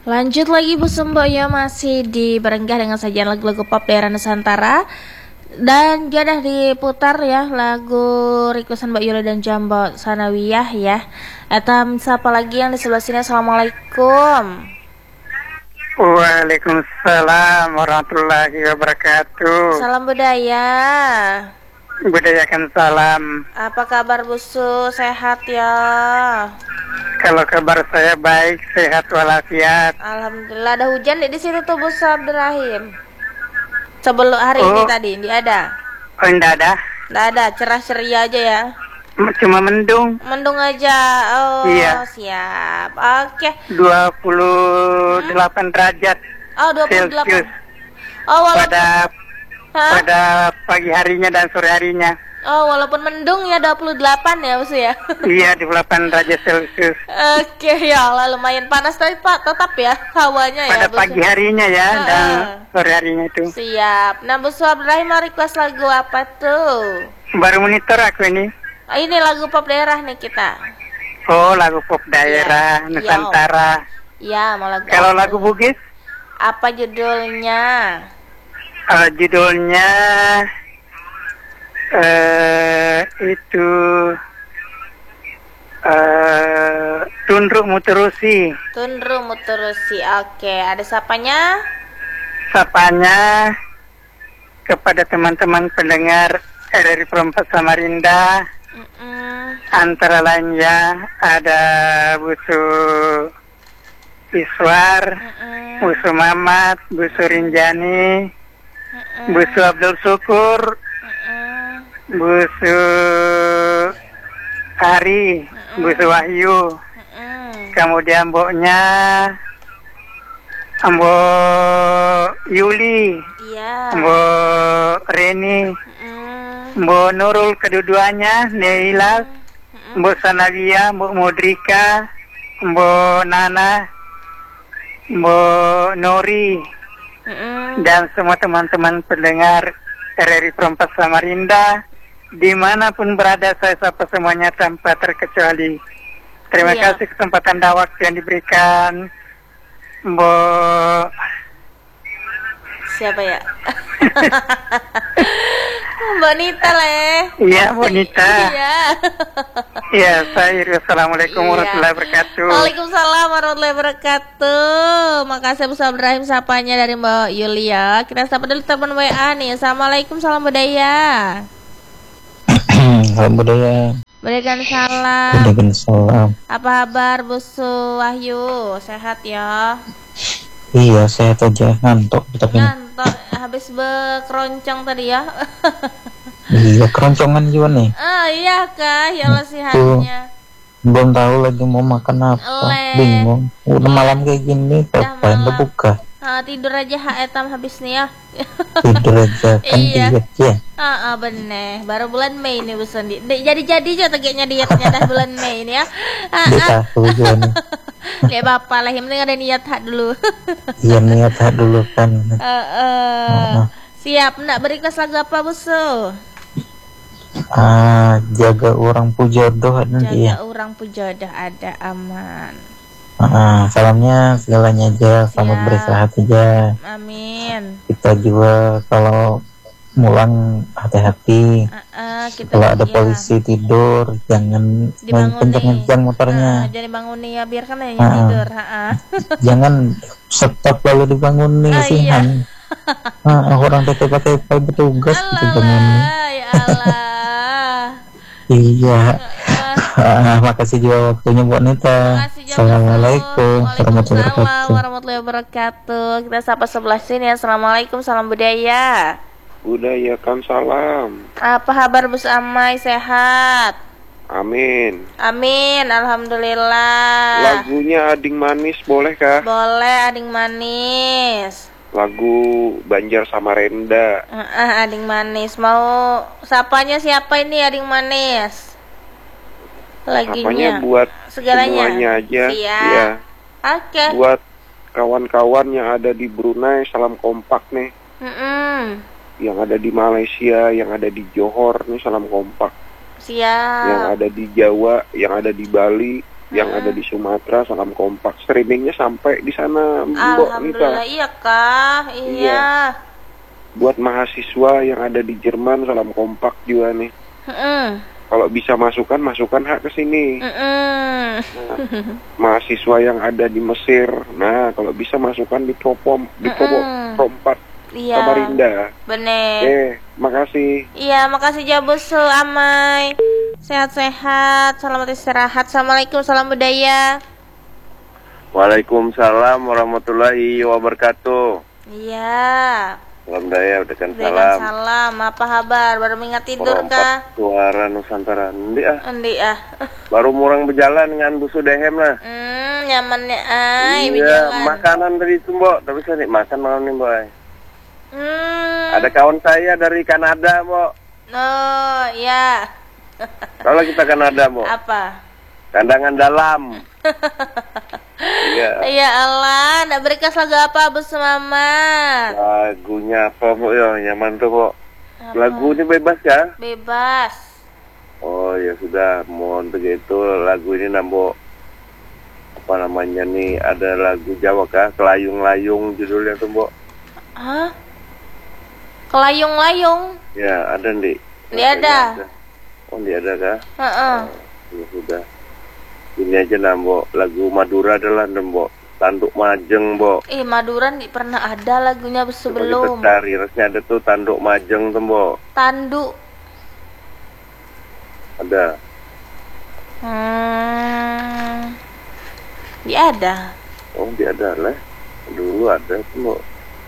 Lanjut lagi Bu Sembo ya, masih di Berenggah dengan sajian lagu-lagu pop daerah Nusantara. Dan sudah diputar ya lagu requestan Mbak Yuli dan Jambo Sanawiyah ya. Etam siapa lagi yang di sebelah sini? Assalamualaikum. Waalaikumsalam warahmatullahi wabarakatuh. Salam budaya. Budayakan salam. Apa kabar Bu Su? Sehat ya? Kalau kabar saya baik, sehat walafiat. Alhamdulillah. Ada hujan di situ tuh Bu Abdurrahim? Sebelum hari ini tadi, tidak ada? Oh, enggak ada. Tidak ada, cerah ceria aja ya? Cuma mendung. Mendung aja. Oh, iya. Siap. Oke. 28 derajat. Oh, 28. Celcius. Oh, walaupun pada pagi harinya dan sore harinya. Oh, walaupun mendung ya 28 ya, Bos ya. Iya, 28 derajat Celcius. Oke, ya Allah, lumayan panas tapi Pak, tetap ya hawanya ya. Pada pagi harinya ya dan sore harinya itu. Siap. Nah, Bu Abdurrahim mau request lagu apa tuh? Baru monitor aku ini. Ini lagu pop daerah nih kita. Oh, lagu pop daerah Nusantara. Iya, mau lagu. Kalau lagu Bugis? Apa judulnya? Judulnya itu Tundruk Muterusi. Tundruk Muterusi. Oke, ada sapanya? Sapanya kepada teman-teman pendengar RRI Perempat Samarinda. Antara lainnya ada Busu Iswar, Busu Mamat, Busu Rinjani, Busu Abdul Syukur, Busu Ari, Busu Wahyu, kemudian mboknya Mbok Yuli, Mbok Reni, Mbok Nurul kedua-duanya, Neila, Mbok Sanawiyah, Mbok Mudrika, Mbok Nana, Mbok Nori, dan semua teman-teman pendengar RRI Perempat Samarinda, dimanapun berada saya sapa semuanya tanpa terkecuali. Terima kasih kesempatan dan waktu yang diberikan, Mbok. Siapa ya? Mbak Nita lah. Iya, Mbak Nita. Iya. Iya, saya. Assalamualaikum warahmatullahi wabarakatuh. Waalaikumsalam warahmatullahi wabarakatuh. Makasih Bu Abdurrahim sapanya dari Mbak Yulia. Kita sapa dulu telepon WA nih. Assalamualaikum, salam budaya. Salam budaya. Berikan salam. Berikan salam. Apa kabar Bu Wahyu? Sehat ya? Iya, sehat aja, ngantuk tapi. Ngantuk, habis berkeroncong tadi ya. Iya, keroncongan juga nih. Iya kah, ya Allah sihatnya. Belum tahu lagi mau makan apa, bingung. Udah malam kayak gini, ngapain udah buka. Tidur aja etam habis nih ya. Tidur aja kan diet ya. Bener. Baru bulan Mei nih Bu Sandi. Jadi aja tegaknya dietnya dah bulan Mei ini ya. Tahu juga nih. Ya bapak lah, yang penting ada niat hak dulu. Iya, niat hak dulu kan. Siap, nak beri kelas lagu apa Bu Su? Jaga orang pujodoh ada nanti ya. Jaga orang pujodoh ada, aman. Salamnya segalanya aja, selamat beristirahat aja. Amin. Kita juga kalau mulang hati-hati. Kalau ada polisi tidur jangan main kencang-kencang motornya. Jangan dibangun ya, biarkan aja tidur. Jangan stop lalu dibangun nih sihan. Orang pakai bertugas dibangun. Ya Allah. Iya. Makasih juga waktunya buat Nita. Assalamualaikum warahmatullahi wabarakatuh. Kita sapa sebelah sini. Assalamualaikum, salam budaya. Budayakan salam. Apa kabar Bu Amai, sehat? Amin. Amin, alhamdulillah. Lagunya Ading Manis boleh kah? Boleh, Ading Manis. Lagu Banjar Samarinda. Ading Manis. Mau sapanya siapa ini Ading Manis? Sapanya buat semuanya aja. Iya. Oke. Buat kawan-kawan yang ada di Brunei, salam kompak nih. Yang ada di Malaysia, yang ada di Johor nih salam kompak. Siap. Yang ada di Jawa, yang ada di Bali, yang ada di Sumatera, salam kompak. Streamingnya sampai di sana, Mbok Nita. Alhamdulillah, iya kah? Iya. Buat mahasiswa yang ada di Jerman, salam kompak juga nih. Kalau bisa masukkan hak ke sini. Nah, mahasiswa yang ada di Mesir, nah kalau bisa masukkan di Propom 4 Iya. Samarinda. Bener. Makasih. Iya, makasih Jabusu Amai. Sehat-sehat, selamat istirahat. Assalamualaikum, salam budaya. Waalaikumsalam warahmatullahi wabarakatuh. Iya. Salam daya, udakan Salam. salam. Apa kabar? Baru mengingat tidur kah? Suara Nusantara. Endi ah. Baru murang berjalan dengan busu dehem lah. Nyamannya Iya, berjalan. makanan tadi itu, Mbok. Tapi saya nih makan malam nih, Mbok. Ada kawan saya dari Kanada, Mbok. Oh, ya. Kalau kita Kanada, Mbok. Apa? Kandangan dalam. Iya. Ya Allah, nak berikas lagu apa Bos Mamat? Lagunya apa, Mbok? Ya, nyaman tuh, Mbok. Lagunya bebas ya? Bebas. Oh, ya sudah. Mohon begitu lagu ini, Mbok. Apa namanya nih? Ada lagu Jawa kah? Kelayung-layung judulnya tuh, Mbok. Hah? Kelayung-layung? Ya, ada, Ndik. Dia ada. Oh, dia ada kah? Ya sudah. Ini aja nah, Mbok. Lagu Madura adalah, Mbok. Tanduk Majeng, Mbok. Madura nih pernah ada lagunya sebelum. Cari, rasanya ada tuh Tanduk Majeng tuh, Mbok. Tanduk. Ada. Dia ada. Oh, dia ada lah. Dulu ada tuh, Mbok.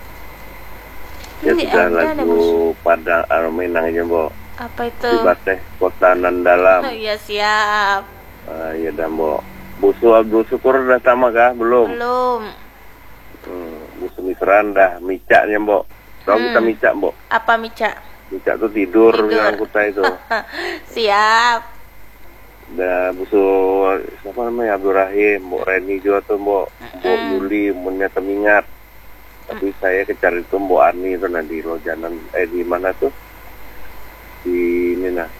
Ya Ini sudah, ada, lagu Padang Arminang aja, Mbok. Apa itu? Tiba teh Kotanan Dalam. Oh iya, siap. Iya dah, Mbok. Busu Abdul Syukur udah sama kah? Belum. Busu Misran dah, micaknya, Mbok. Tahu kita micak, Mbok? Apa micak? Micak tuh tidur yang kuta itu. Siap. Dah busu siapa namanya, Abdul Rahim, Mbok Reni juga tuh, Mbok. Mbok Yuli, Munya Temingat. Tapi saya kejar itu Mbok Ani itu nanti Lojanan, di mana tuh? Di ini nah.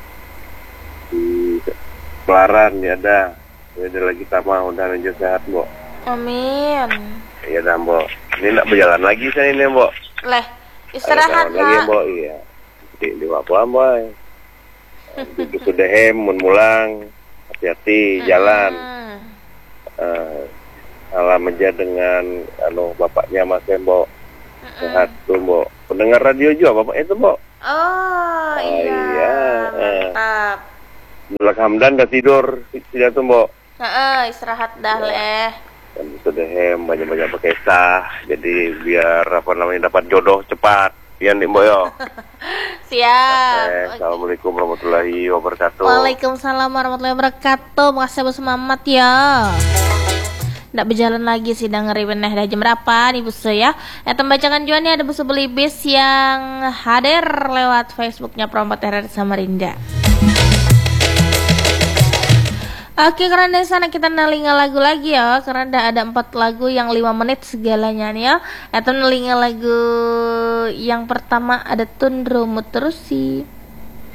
Di Pelaran ya ada. Ya ada lagi sama, udah lanjut sehat, Mbok. Amin. Iya dah, Mbok. Ini nak berjalan lagi saya ini, Mbok. Leh, istirahat lagi, Mbok. Iya. Di apa, Mbok? Itu sudah mun mulang. Hati-hati jalan. Salam aja dengan bapaknya Mas Mbok. Sehat tuh, Mbok. Pendengar radio juga bapak itu, Mbok. Oh iya. Mantap. Mulak Hamdan udah tidur, tidak tuh, Mbok. Istirahat dah, Leh. Dan sudah banyak-banyak pakai sah, jadi biar dapat jodoh cepat. Iya nih, Mbok yo. Siap. Assalamualaikum warahmatullahi wabarakatuh. Waalaikumsalam warahmatullahi wabarakatuh. Makasih Bos Mamat ya. Nggak berjalan lagi sih, dengerin dah jam berapa nih Bos ya. Tembacakan juga nih ada Bos Beli Bis yang hadir lewat Facebooknya Perompat RRI Samarinda. Oke, karena dari sana kita nelinga lagu lagi ya, karena ada 4 lagu yang 5 menit segalanya nih ya. Atau nelinga lagu yang pertama ada Tundro Muterusi.